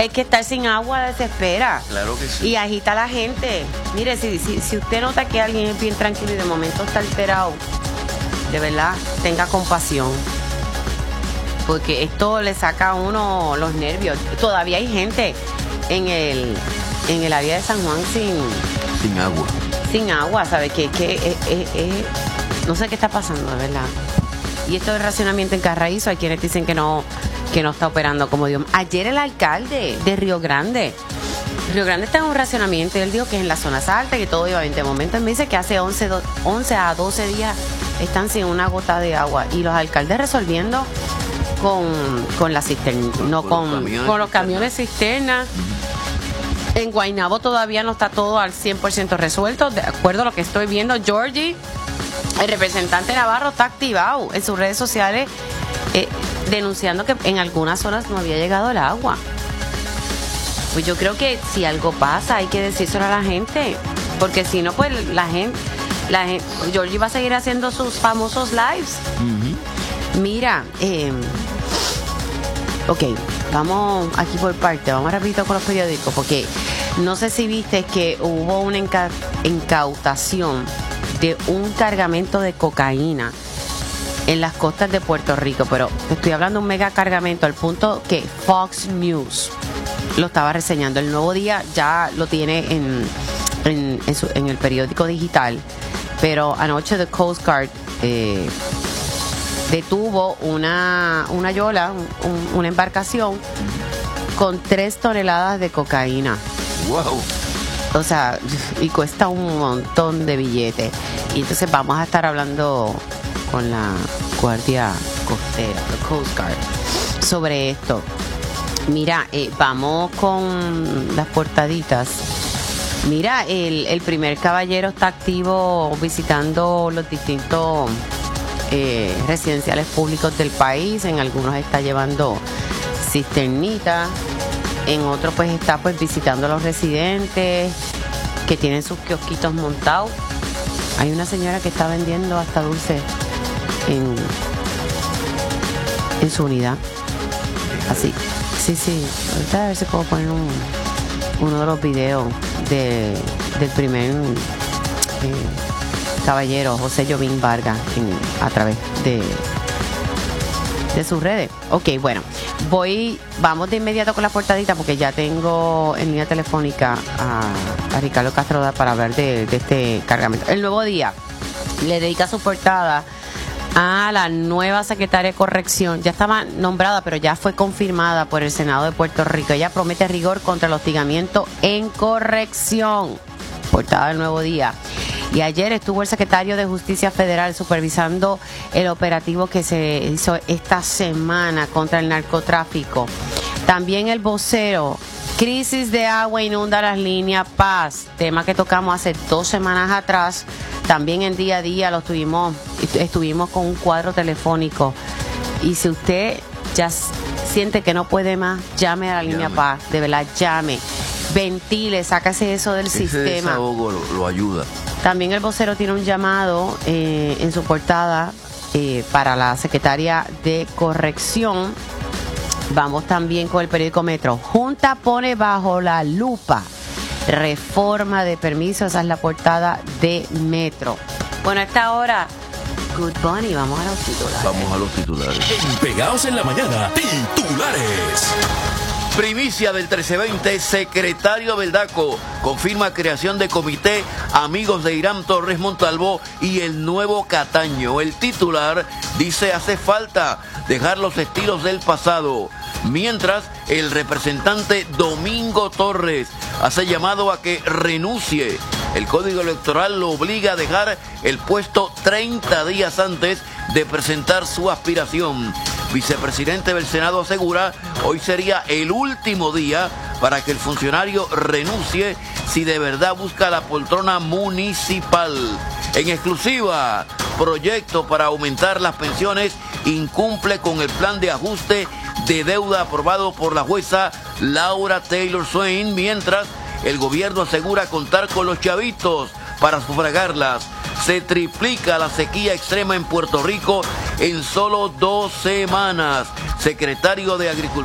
Es que estar sin agua desespera. Claro que sí. Y agita a la gente. Mire, si usted nota que alguien es bien tranquilo y de momento está alterado, de verdad, tenga compasión. Porque esto le saca a uno los nervios. Todavía hay gente en el área de San Juan Sin agua. Sin agua, ¿sabes? No sé qué está pasando, de verdad. Y esto del racionamiento en Carraízo, hay quienes dicen que no está operando como Dios. Ayer el alcalde de Río Grande está en un racionamiento y él dijo que en las zonas altas que todo iba bien. De momento él me dice que hace 11 a 12 días están sin una gota de agua y los alcaldes resolviendo con la cisterna, con los camiones cisterna. En Guaynabo todavía no está todo al 100% resuelto, de acuerdo a lo que estoy viendo. Georgie, el representante Navarro, está activado en sus redes sociales denunciando que en algunas zonas no había llegado el agua. Pues yo creo que si algo pasa hay que decírselo a la gente, porque si no, pues la gente Georgie va a seguir haciendo sus famosos lives. Mira, ok, vamos aquí por parte, vamos rapidito con los periódicos, porque no sé si viste que hubo una incautación de un cargamento de cocaína en las costas de Puerto Rico, pero te estoy hablando de un mega cargamento al punto que Fox News lo estaba reseñando. El Nuevo Día ya lo tiene en el periódico digital, pero anoche The Coast Guard detuvo una yola, una embarcación con 3 toneladas de cocaína. Wow. O sea, y cuesta un montón de billetes. Y entonces vamos a estar hablando con la Guardia Costera, the Coast Guard, sobre esto. Mira, vamos con las portaditas. Mira, el primer caballero está activo visitando los distintos residenciales públicos del país. En algunos está llevando cisternitas, en otros pues está pues visitando a los residentes que tienen sus kiosquitos montados. Hay una señora que está vendiendo hasta dulce en su unidad. Así. Sí. Ahorita a ver si puedo poner uno de los videos del primer caballero José Jovín Vargas a través de sus redes. Ok, bueno, vamos de inmediato con la portadita porque ya tengo en línea telefónica a Ricardo Castro para hablar de este cargamento. El Nuevo Día le dedica su portada a la nueva secretaria de Corrección. Ya estaba nombrada, pero ya fue confirmada por el Senado de Puerto Rico. Ella promete rigor contra el hostigamiento en corrección. Portada del Nuevo Día. Y ayer estuvo el secretario de Justicia Federal supervisando el operativo que se hizo esta semana contra el narcotráfico. También El Vocero. Crisis de agua inunda las líneas Paz, tema que tocamos hace 2 semanas atrás. También en Día a Día estuvimos con un cuadro telefónico. Y si usted ya siente que no puede más, llame a la línea Paz, de verdad, llame. Ventile, sácase eso del sistema. Ese desahogo lo ayuda. También El Vocero tiene un llamado en su portada para la secretaria de Corrección. Vamos también con el periódico Metro. Junta pone bajo la lupa reforma de permiso. Esa es la portada de Metro. Bueno, a esta hora, Good Bunny, vamos a los titulares. Pegados en la mañana, titulares. Primicia del 1320, secretario Beldaco confirma creación de comité Amigos de Irán Torres Montalvo y el nuevo Cataño. El titular dice: hace falta dejar los estilos del pasado. Mientras, el representante Domingo Torres hace llamado a que renuncie. El Código Electoral lo obliga a dejar el puesto 30 días antes de presentar su aspiración. Vicepresidente del Senado asegura: hoy sería el último día para que el funcionario renuncie si de verdad busca la poltrona municipal. En exclusiva, proyecto para aumentar las pensiones incumple con el plan de ajuste de deuda aprobado por la jueza Laura Taylor Swain, mientras el gobierno asegura contar con los chavitos para sufragarlas. Se triplica la sequía extrema en Puerto Rico en solo 2 semanas. Secretario de Agricultura